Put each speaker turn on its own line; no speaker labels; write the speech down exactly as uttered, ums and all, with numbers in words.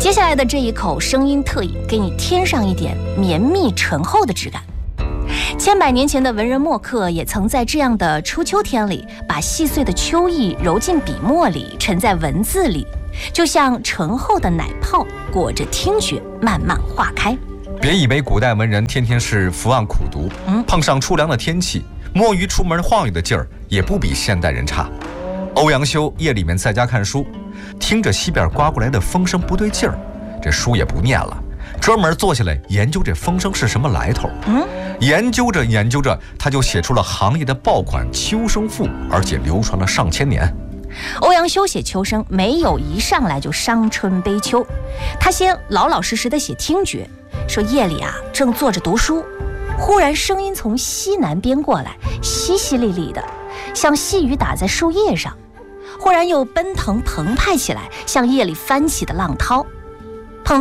接下来的这一口声音特饮，给你添上一点绵密醇厚的质感。千百年前的文人墨客也曾在这样的初秋天里，把细碎的秋意揉进笔墨里，沉在文字里，就像醇厚的奶泡裹着听觉慢慢化开。
别以为古代文人天天是伏案苦读，嗯，碰上初凉的天气，摸鱼出门晃悠的劲儿也不比现代人差。欧阳修夜里面在家看书，听着西边刮过来的风声不对劲儿，这书也不念了，专门坐下来研究这风声是什么来头。嗯，研究着研究着，他就写出了行业的爆款《秋声赋》，而且流传了上千年。
欧阳修写秋声没有一上来就伤春悲秋，他先老老实实的写听觉，说夜里啊正坐着读书，忽然声音从西南边过来，淅淅沥沥的，像细雨打在树叶上，忽然又奔腾澎湃起来，像夜里翻起的浪涛。